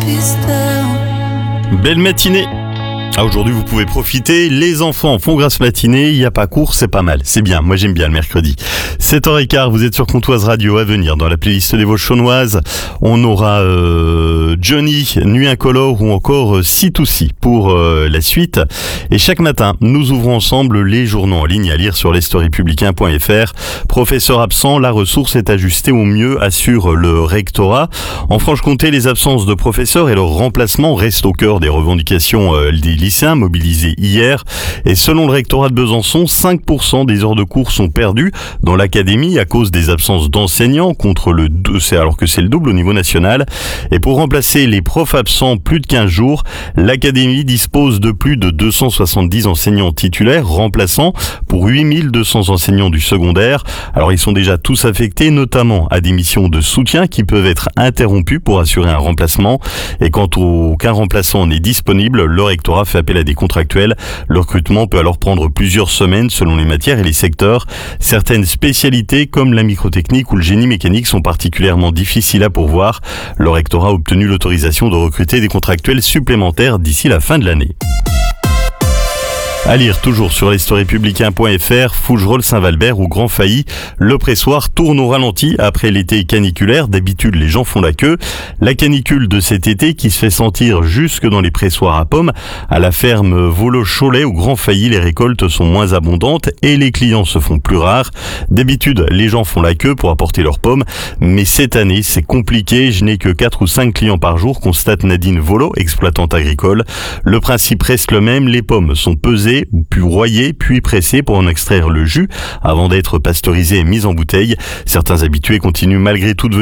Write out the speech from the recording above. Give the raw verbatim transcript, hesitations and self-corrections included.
Belle matinée. Ah, aujourd'hui, vous pouvez profiter. Les enfants font grasse matinée. Il n'y a pas cours, c'est pas mal. C'est bien. Moi, j'aime bien le mercredi. sept heures quinze, vous êtes sur Comtoise Radio. À venir dans la playlist des Vosges chaunoises. On aura euh, Johnny, Nuit Incolore ou encore euh, C deux C pour euh, la suite. Et chaque matin, nous ouvrons ensemble les journaux en ligne à lire sur l'Est-républicain point f r. Professeur absent, la ressource est ajustée au mieux, assure le rectorat. En Franche-Comté, les absences de professeurs et leur remplacement restent au cœur des revendications euh, des lycéens mobilisés hier. Et selon le rectorat de Besançon, cinq pour cent des heures de cours sont perdues dans l'académie à cause des absences d'enseignants, contre le deux, c'est alors que c'est le double au niveau national. Et pour remplacer les profs absents plus de quinze jours, l'académie dispose de plus de deux cent soixante-dix enseignants titulaires remplaçants pour huit mille deux cents enseignants du secondaire. Alors ils sont déjà tous affectés, notamment à des missions de soutien qui peuvent être interrompues pour assurer un remplacement. Et quand aucun remplaçant n'est disponible, le rectorat fait appel à des contractuels. Le recrutement peut alors prendre plusieurs semaines selon les matières et les secteurs. Certaines spécialités comme la microtechnique ou le génie mécanique sont particulièrement difficiles à pourvoir. Le rectorat a obtenu l'autorisation de recruter des contractuels supplémentaires d'ici la fin de l'année. À lire toujours sur l'Est-républicain point f r, Fougerolles-Saint-Valbert ou Grand Failly, le pressoir tourne au ralenti après l'été caniculaire. D'habitude, les gens font la queue. La canicule de cet été qui se fait sentir jusque dans les pressoirs à pommes. À la ferme Volo-Cholet ou Grand Failly, les récoltes sont moins abondantes et les clients se font plus rares. D'habitude, les gens font la queue pour apporter leurs pommes, mais cette année, c'est compliqué. Je n'ai que quatre ou cinq clients par jour, constate Nadine Volo, exploitante agricole. Le principe reste le même, les pommes sont pesées, puis broyées, puis pressées pour en extraire le jus avant d'être pasteurisées et mises en bouteille. Certains habitués continuent malgré tout de